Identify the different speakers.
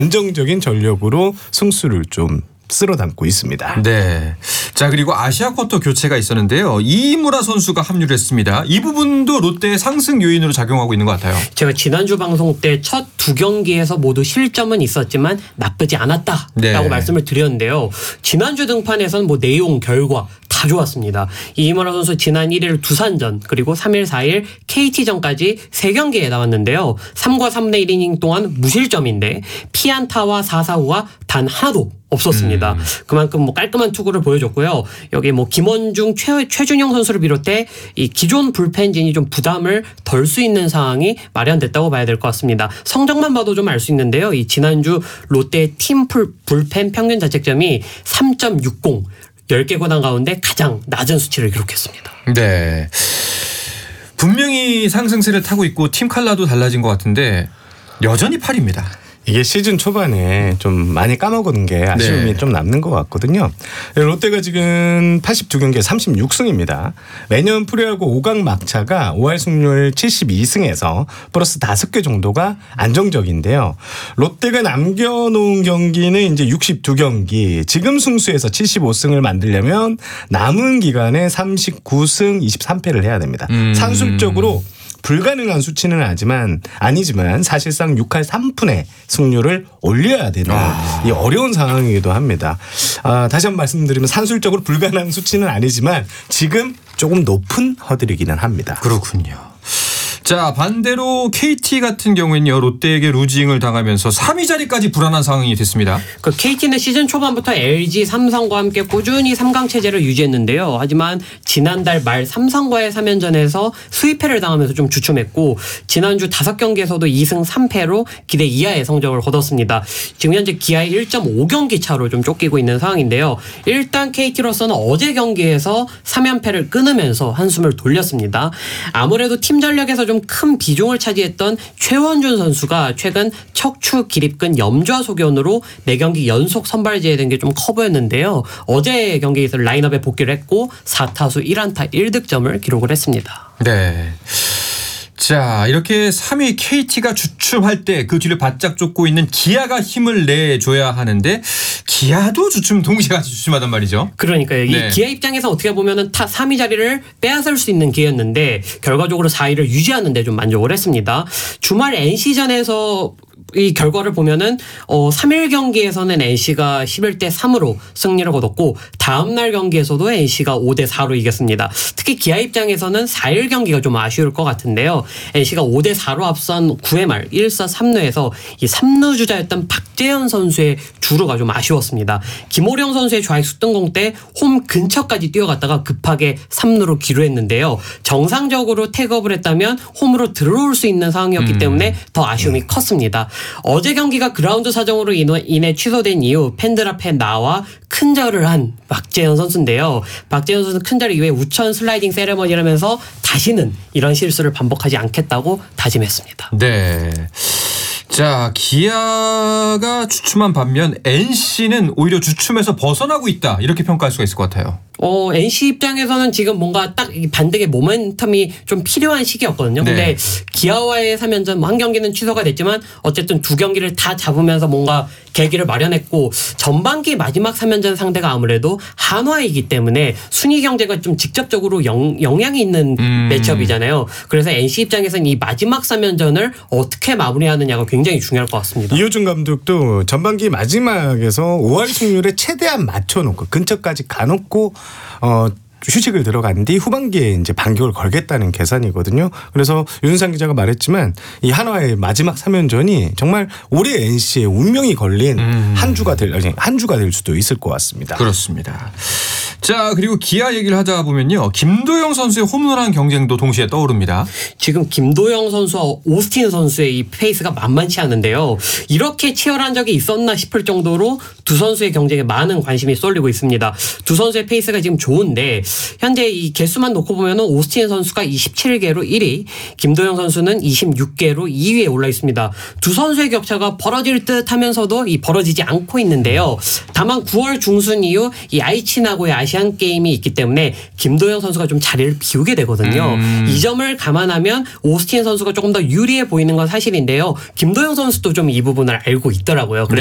Speaker 1: 안정적인 전력으로 승수를 좀 쓸어 담고 있습니다.
Speaker 2: 네. 자, 그리고 아시아쿼터 교체가 있었는데요. 이무라 선수가 합류를 했습니다. 이 부분도 롯데의 상승 요인으로 작용하고 있는 것 같아요.
Speaker 3: 제가 지난주 방송 때 첫 두 경기에서 모두 실점은 있었지만 나쁘지 않았다라고 말씀을 드렸는데요. 지난주 등판에서는 뭐 내용, 결과 다 좋았습니다. 이무라 선수 지난 1일 두산전 그리고 3일, 4일 KT전까지 3경기에 나왔는데요. 3과 3내 1이닝 동안 무실점인데 피안타와 4사구가 단 하나도 없었습니다. 그만큼 뭐 깔끔한 투구를 보여줬고요. 여기 뭐 김원중, 최준영 선수를 비롯해 이 기존 불펜진이 좀 부담을 덜 수 있는 상황이 마련됐다고 봐야 될 것 같습니다. 성적만 봐도 좀 알 수 있는데요. 이 지난주 롯데 팀 불펜 평균 자책점이 3.60. 10개 구단 가운데 가장 낮은 수치를 기록했습니다.
Speaker 2: 네. 분명히 상승세를 타고 있고 팀 컬러도 달라진 것 같은데 여전히 8입니다.
Speaker 1: 이게 시즌 초반에 좀 많이 까먹은 게 아쉬움이 좀 남는 것 같거든요. 롯데가 지금 82경기에 36승입니다. 매년 프로야구 5강 막차가 5할 승률 72승에서 플러스 5개 정도가 안정적인데요. 롯데가 남겨놓은 경기는 이제 62경기. 지금 승수에서 75승을 만들려면 남은 기간에 39승 23패를 해야 됩니다. 산술적으로 불가능한 수치는 아니지만 사실상 6할 3푼의 승률을 올려야 되는 이 어려운 상황이기도 합니다. 다시 한번 말씀드리면 산술적으로 불가능한 수치는 아니지만 지금 조금 높은 허들이기는 합니다.
Speaker 2: 그렇군요. 자, 반대로 KT 같은 경우에는요. 롯데에게 루징을 당하면서 3위 자리까지 불안한 상황이 됐습니다.
Speaker 3: 그 KT는 시즌 초반부터 LG, 삼성과 함께 꾸준히 3강 체제를 유지했는데요. 하지만 지난달 말 삼성과의 3연전에서 수입패를 당하면서 좀 주춤했고 지난주 5경기에서도 2승 3패로 기대 이하의 성적을 거뒀습니다. 지금 현재 기아의 1.5경기 차로 좀 쫓기고 있는 상황인데요. 일단 KT로서는 어제 경기에서 3연패를 끊으면서 한숨을 돌렸습니다. 아무래도 팀 전력에서 좀 큰 비중을 차지했던 최원준 선수가 최근 척추 기립근 염좌 소견으로 4경기 연속 선발 제외된 게 좀 커 보였는데요. 어제 경기에서 라인업에 복귀를 했고 4타수 1안타 1득점을 기록을 했습니다.
Speaker 2: 네. 자, 이렇게 3위 KT가 주춤할 때 그 뒤를 바짝 쫓고 있는 기아가 힘을 내줘야 하는데 기아도 동시에 같이 주춤하단 말이죠.
Speaker 3: 그러니까요. 이 기아 입장에서 어떻게 보면은 3위 자리를 빼앗을 수 있는 기회였는데 결과적으로 4위를 유지하는 데 좀 만족을 했습니다. 주말 NC전에서 이 결과를 보면은 3일 경기에서는 NC가 11대 3으로 승리를 거뒀고 다음날 경기에서도 NC가 5대 4로 이겼습니다. 특히 기아 입장에서는 4일 경기가 좀 아쉬울 것 같은데요. NC가 5대 4로 앞선 9회 말 1사 3루에서 이 3루 주자였던 박재현 선수의 주루가 좀 아쉬웠습니다. 김호령 선수의 좌익수 뜬공 때 홈 근처까지 뛰어갔다가 급하게 3루로 기루했는데요. 정상적으로 태그업을 했다면 홈으로 들어올 수 있는 상황이었기 때문에 더 아쉬움이 컸습니다. 어제 경기가 그라운드 사정으로 인해 취소된 이후 팬들 앞에 나와 큰절을 한 박재현 선수인데요. 박재현 선수는 큰절 이후에 우천 슬라이딩 세레머니를 하면서 다시는 이런 실수를 반복하지 않겠다고 다짐했습니다.
Speaker 2: 네. 자, 기아가 주춤한 반면 NC는 오히려 주춤에서 벗어나고 있다. 이렇게 평가할 수가 있을 것 같아요.
Speaker 3: NC 입장에서는 지금 뭔가 딱 반등의 모멘텀이 좀 필요한 시기였거든요. 근데 기아와의 3연전 한 경기는 취소가 됐지만 어쨌든 2경기를 다 잡으면서 뭔가 계기를 마련했고 전반기 마지막 3연전 상대가 아무래도 한화이기 때문에 순위 경쟁과 좀 직접적으로 영향이 있는 매치업이잖아요. 그래서 NC 입장에서는 이 마지막 3연전을 어떻게 마무리하느냐가 굉장히 중요할 것 같습니다.
Speaker 1: 이호준 감독도 전반기 마지막에서 5할 승률에 최대한 맞춰놓고 근처까지 가놓고 휴식을 들어간 뒤 후반기에 이제 반격을 걸겠다는 계산이거든요. 그래서 윤상 기자가 말했지만 이 한화의 마지막 3연전이 정말 올해 NC의 운명이 걸린 한 주가 될 수도 있을 것 같습니다.
Speaker 2: 그렇습니다. 자, 그리고 기아 얘기를 하다 보면요. 김도영 선수의 홈런왕 경쟁도 동시에 떠오릅니다.
Speaker 3: 지금 김도영 선수와 오스틴 선수의 이 페이스가 만만치 않은데요. 이렇게 치열한 적이 있었나 싶을 정도로 두 선수의 경쟁에 많은 관심이 쏠리고 있습니다. 두 선수의 페이스가 지금 좋은데 현재 이 개수만 놓고 보면은 오스틴 선수가 27개로 1위, 김도영 선수는 26개로 2위에 올라 있습니다. 두 선수의 격차가 벌어질 듯 하면서도 이 벌어지지 않고 있는데요. 다만 9월 중순 이후 이 아이치 나고야 아시안 게임이 있기 때문에 김도영 선수가 좀 자리를 비우게 되거든요. 이 점을 감안하면 오스틴 선수가 조금 더 유리해 보이는 건 사실인데요. 김도영 선수도 좀 이 부분을 알고 있더라고요.